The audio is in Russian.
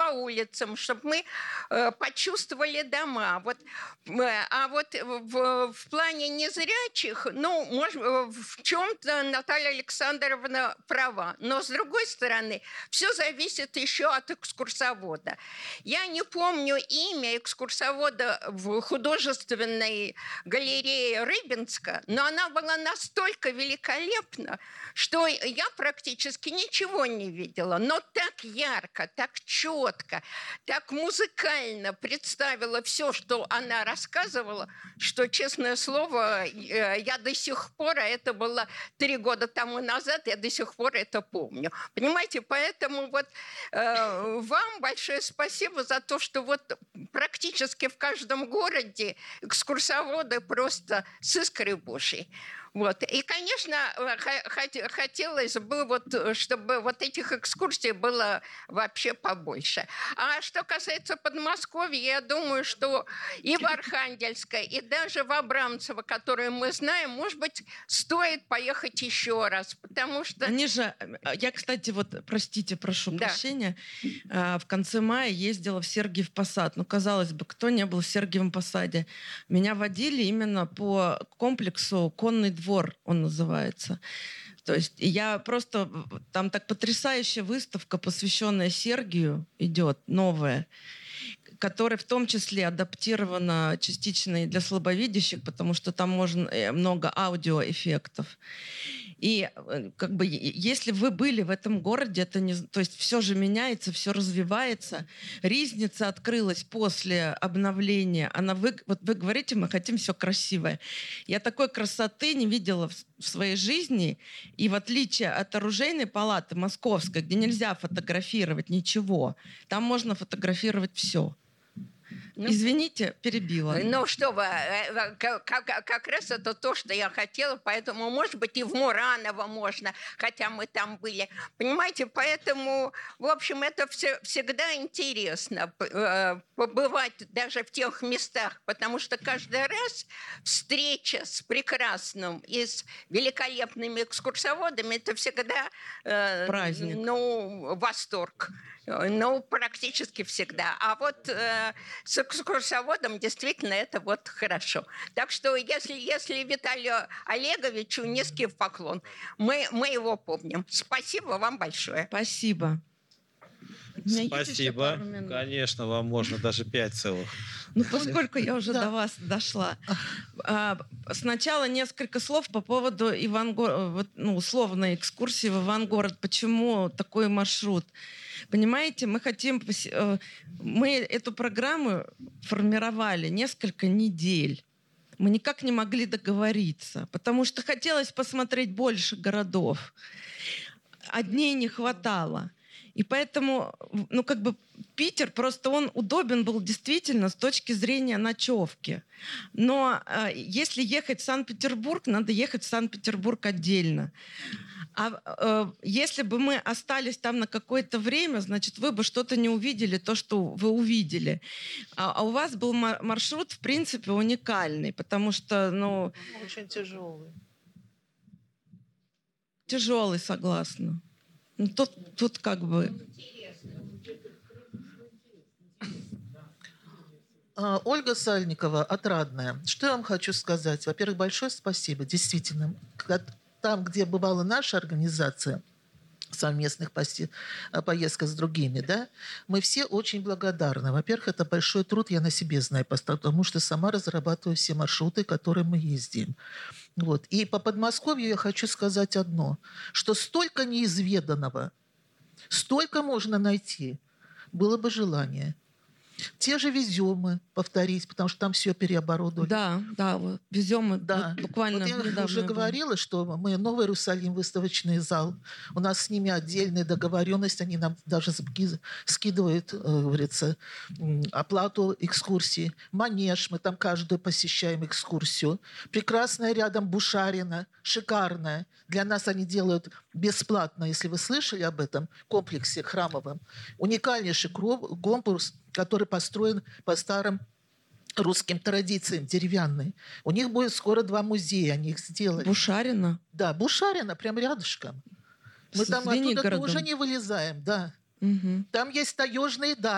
по улицам, чтобы мы почувствовали дома. Вот, а вот в плане незрячих, ну, может, в чем-то Наталья Александровна права. Но, с другой стороны, все зависит еще от экскурсовода. Я не помню имя экскурсовода в художественной галерее Рыбинска, но она была настолько великолепна, что я практически ничего не видела. Но так ярко, так четко, так музыкально представила все, что она рассказывала, что, честное слово, я до сих пор, а это было 3 года тому назад, я до сих пор это помню. Понимаете, поэтому вот вам большое спасибо за то, что вот практически в каждом городе экскурсоводы просто с искрой Божьей. Вот. И, конечно, хотелось бы, вот, чтобы вот этих экскурсий было вообще побольше. А что касается Подмосковья, я думаю, что и в Архангельское, и даже в Абрамцево, которые мы знаем, может быть, стоит поехать еще раз, потому что... Они же... Я, кстати, вот, простите, прошу прощения, в конце мая ездила в Сергиев Посад. Ну, казалось бы, кто не был в Сергиевом Посаде? Меня водили именно по комплексу «Конный двор», он называется. То есть я просто... Там так потрясающая выставка, посвященная Сергию, идет, новая, которая в том числе адаптирована частично и для слабовидящих, потому что там можно много аудиоэффектов. И как бы, если вы были в этом городе, это не, то есть все же меняется, все развивается. Ризница открылась после обновления. Вот вы говорите, мы хотим все красивое. Я такой красоты не видела в своей жизни. И в отличие от оружейной палаты московской, где нельзя фотографировать ничего, там можно фотографировать все. Извините, перебила. Ну что вы, как раз это то, что я хотела, поэтому, может быть, и в Мураново можно, хотя мы там были. Понимаете, поэтому, в общем, это всегда интересно побывать даже в тех местах, потому что каждый раз встреча с прекрасным и с великолепными экскурсоводами, это всегда праздник. Ну, восторг. Ну, практически всегда. А вот с экскурсоводом действительно это вот хорошо. Так что если Виталию Олеговичу низкий поклон, мы его помним. Спасибо вам большое. Спасибо. Спасибо. Конечно, вам можно даже 5 целых. Ну, поскольку я уже до вас дошла. Сначала несколько слов по поводу условной экскурсии в Ивангород. Почему такой маршрут? Понимаете, мы эту программу формировали несколько недель. Мы никак не могли договориться, потому что хотелось посмотреть больше городов. А дней не хватало. И поэтому, Питер просто он удобен был действительно с точки зрения ночевки. Но если ехать в Санкт-Петербург, надо ехать в Санкт-Петербург отдельно. А если бы мы остались там на какое-то время, значит, вы бы что-то не увидели, то, что вы увидели. А у вас был маршрут, в принципе, уникальный, потому что, Очень тяжелый. Тяжелый, согласна. Тут как бы... Ольга Сальникова, Отрадная. Что я вам хочу сказать? Во-первых, большое спасибо. Действительно, там, где бывала наша организация совместных поездок с другими, да, мы все очень благодарны. Во-первых, это большой труд, я на себе знаю, потому что сама разрабатываю все маршруты, которые мы ездим. Вот. И по Подмосковью я хочу сказать одно, что столько неизведанного, столько можно найти, было бы желание. Те же Веземы повторить, потому что там все переоборудовали. Да, Веземы, да. Буквально вот я уже говорила, что мы Новый Иерусалим, выставочный зал, у нас с ними отдельная договоренность, они нам даже скидывают, говорится, оплату экскурсии. Манеж, мы там каждую посещаем экскурсию. Прекрасная рядом Бушарина, шикарная. Для нас они делают бесплатно, если вы слышали об этом комплексе храмовом. Уникальнейший конкурс, который построен по старым русским традициям, деревянный. У них будет скоро 2 музея, они их сделали. Бушарина? Да, Бушарина, прям рядышком. Мы там оттуда тоже не вылезаем, да. Угу. Там есть таежные дачи.